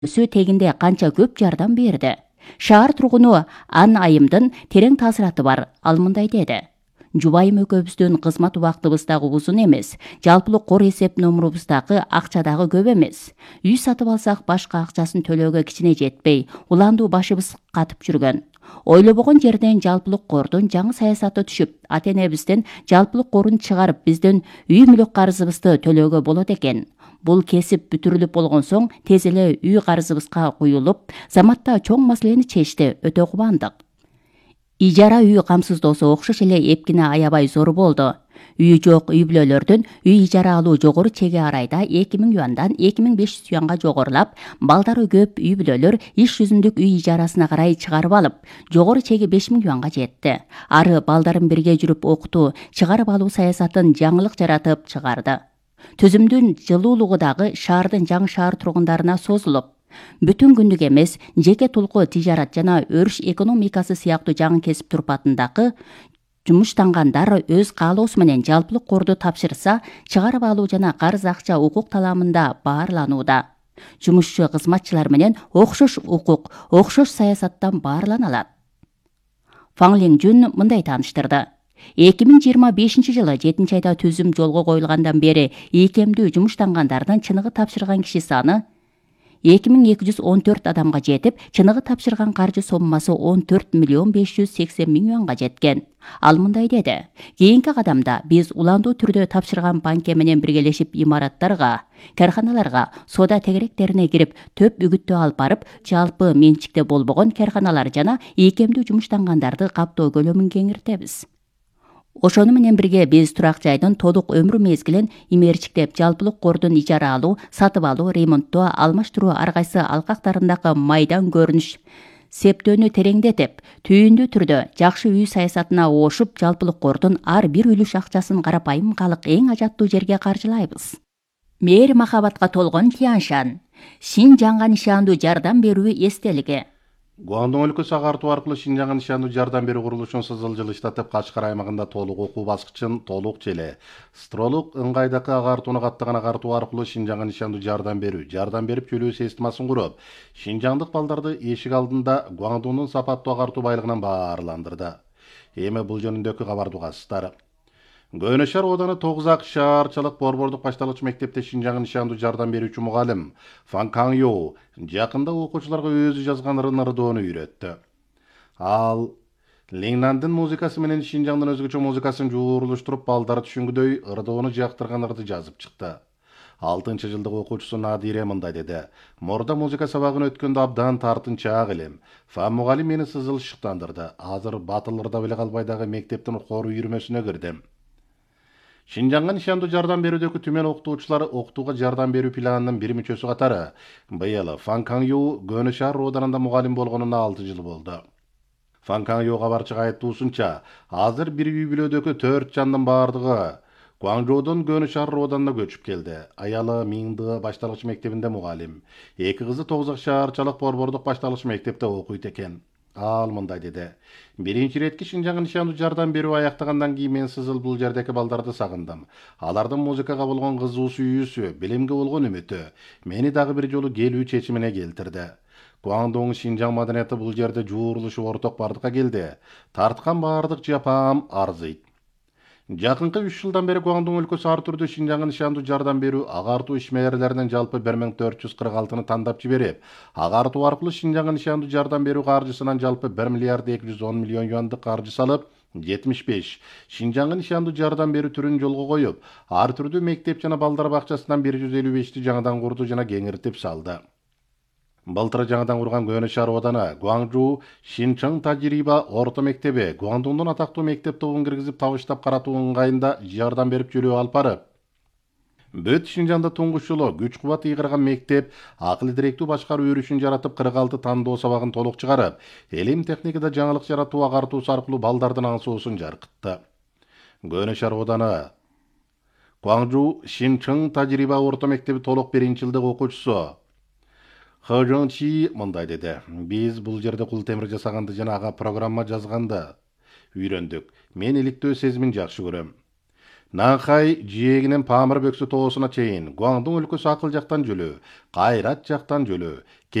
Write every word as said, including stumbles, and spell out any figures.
сүү тегинде канча көп жардам берди. Шаар тургуну Ан Айымдын терең таасираты бар. Ал мындай деди: Жубайым экөөбүздүн кызмат убактыбыз дагы узун эмес. Жалпылык кор эсеп номурубуз дагы акча дагы көп эмес. Үй сатып алсак башка акчасын төлөөгө кичине жетпей, уландуу башыбыз катып жүргөн. Ойлобогон жерден жалпылык кордун жаңы саясаты түшүп, ата-энебизден жалпылык корун чыгарып, биздин үй мүлк карызыбызды төлөөгө болот экен. Бул кесип бүтүрүлүп болгон соң тез эле үй карызыбызга куюлуп, заматта чоң маселени чечти. Өтө кубандык. Ижара үй камсыздоосу окшош эле эпкине аябай зор болду. Үйү жок үй бүлөлөрдүн үй ижара алуу жогору чеги арайда эки миң юандан эки миң беш жүз юанга жогорулап, балдары көп үй бүлөлөр иш жүзүндүк үй ижарасына карай чыгарып алып, жогору чеги беш миң юанга жетти. Ары балдарын бирге жүрүп окутуу, чыгарып алуу саясатын жаңылык жаратып чыгарды. Түзүмдүн жылуулугу дагы шаардын жаңы шаар тургундарына созулуп, бүтүн күндүк эмес, жеке тулку тижарат жана өрүш экономикасы сыяктуу жаңы кесип турпатындагы жумуштангандар өз каалоосу менен жалпылык корду тапшырса, чыгарып алуу жана карыз акча укук таламында баарланууда. Жумушчу кызматчылар менен окшош укук, окшош саясаттан баарлана алат. Фаң Лиңжүн мындай тааныштырды: эки миң жыйырма бешинчи жылы жетинчи айда түзүм жолго коюлгандан бери ийкемдүү жумуштангандардын чыныгы тапшырган киши саны эки миң эки жүз он төрт адамга жетип, чыныгы тапшырган каржы соммасы он төрт миллион беш жүз сексен миң юанга жеткен. Ал мындай деди: кийинки кадамда биз уландуу түрдө тапшырган банке менен биргелешип имараттарга, карханаларга, соода тегеректерине кирип, төп үгүттөө алып барып, жалпы менчикте болбогон карханалар жана ийкемдүү жумуштангандарды каптоо көлөмүн кеңиртебиз. Ошону менен бирге биз турак жайдын толук өмүр мезгилин имерчиктеп, жалпылык кордун ижара алуу, сатып алуу, ремонттоо, алмаштыруу ар кайсы алкактарындагы майдан көрүнүш септөөнү тереңдетип, түйүндүү түрдө жакшы үй саясатына оошуп, жалпылык кордун ар бир үлүш акчасын карапайым калк эң ажаттуу жерге каржылайбыз. Мээр махабатка толгон Тяньшан. Шинжаңга нишандуу жардам берүү эстелиги. Гуандун өлкөсү агартуу аркылуу Шинжаңга нишандуу жардам берүү курулушун сызыл жылыштатып, Кашкар аймагында толук окуу баскычын толук желе стролук ыңгайдакы агартууну каттаган агартуу аркылуу Шинжаңга нишандуу жардам берүү, жардам берип чөлөө системасын куруп, шинжаңдык балдарды эшик алдында Гуандунун сапаттуу агартуу байлыгынан баарландырды. Эми бул жөнүндөгү кабарды угасыздар. Гөнө шаар ооданы тогуз ак шаарчылык борбордук башталгыч мектепте Шинжаңга нишандуу жардам берүүчү мугалим Фан Каң Йоу жакында окуучуларга өзү жазган ырдоону үйрөттү. Ал Лиңнандын музыкасы менен Шинжаңдын өзгөчө музыкасын жуурулуштуруп, балдары түшүнгүдөй ырдоону жактырган ырды жазып чыкты. алтынчы жылдык окуучусу Надире мындай деди: Мордо музыка сабагын өткөндө абдан тартынчаак элем. Фан мугалим мени сызыл шыктандырды. Азыр батыл ырда беле калбай дагы мектептин хор үйүрмөсүнө кирдим. Шинжаңга нишандуу жардам берүүдөгү түмен окутуучулар окутууга жардам берүү планынын бир мүчөсү катары быйыл Фан Каң Йоу Гөнө шаар рооданында мугалим болгонуна алты жыл болду. Фан Каң Йоу кабарчыга айттуусунча, азыр бир үй бүлөдөгү төрт жандын баардыгы Гуаңжоодон Гөнө шаар рооданына көчүп келди. Аялы Миңды башталгыч мектебинде мугалим. Эки кызы тогуз ак шаарчылык борбордук башталгыч мектепте окуйт экен. Ал мындай деди: биринчи иретки Шинжаңга нишандуу жардам берүү аяктагандан кийин мен сызыл бул жердеки балдарды сагындым. Алардын музыкага болгон кызуу сүйүүсү, билимге болгон үмүтү мени дагы бир жолу келүү чечимине келтирди. Гуандун Шинжаң маданияты бул жерде жуурулушу орток бардыкка келди. Тарткан баардык жапаам арзыйт. Жакынкы үч жылдан бери Гуандун өлкөсү ар түрдүү Шинжаңга нишандуу жардам берүү агартуу ишмерлеринин жалпы бир миң төрт жүз кырк алтыны тандап жиберип, агартуу аркылуу Шинжаңга нишандуу жардам берүү каржысынан жалпы бир миллиард эки жүз он миллион юандык каржы салып, жетимиш беш Шинжаңга нишандуу жардам берүү түрүн жолго коюп, ар түрдүү мектеп жана балдар бакчасынан бир жүз элүү бешти жаңадан курду жана кеңиртип салды. Былтыр жаңадан курган Гөнө шаар ооданы Гуаңжу Шинчың тажриба орто мектеби Гуандундун атактуу мектеп тобун киргизип, табыштап каратуу ыңгайында жардам берип чөлөө алып барып, бүт Шинжаңда туңгуч жолу күч кубат ыйгырган мектеп акыл директүү башкаруу өрүшүн жаратып, кырк алты тандоо сабагын толук чыгарып, элим техникада жаңылык жаратуу агартуусу аркылуу балдардын аңсоосун жаркытты. Гөнө шаар ооданы Гуаңжу Шинчың тажриба орто мектеби толук биринчи жылдык окуучусу Хожон Чи мындай деди: биз бул жерде кул темир жасаганды жана ага программа жазганды үйрөндүк. Мен иликтөө сезимин жакшы көрөм. Нанхай жиегинен Памыр бөксү тоосуна чейин Гуандун өлкөсү акыл жактан жөлөө, Кайрат жактан жөлөө.